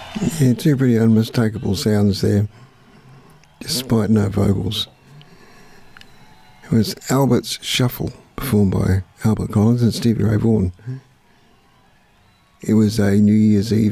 Yeah, two pretty unmistakable sounds there, despite no vocals. It was Albert's Shuffle, performed by Albert Collins and Stevie Ray Vaughan. It was a New Year's Eve